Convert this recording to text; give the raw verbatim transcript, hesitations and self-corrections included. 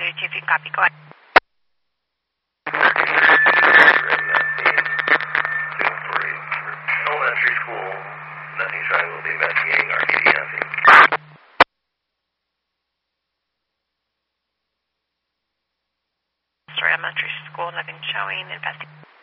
thirty-two, if you copy, go ahead. Elementary school, nothing showing. We'll be investigating our T D S. Sorry, elementary school, nothing showing, investigate.